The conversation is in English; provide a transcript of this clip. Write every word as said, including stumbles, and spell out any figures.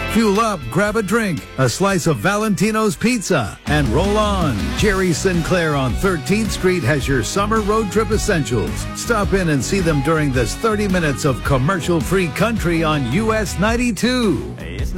Fuel up, grab a drink, a slice of Valentino's pizza, and roll on. Jerry Sinclair on thirteenth Street has your summer road trip essentials. Stop in and see them during this thirty minutes of commercial-free country on U S ninety-two.